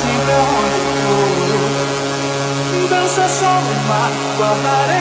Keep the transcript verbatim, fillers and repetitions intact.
assim pra onde for. Dança só no mar, guardarei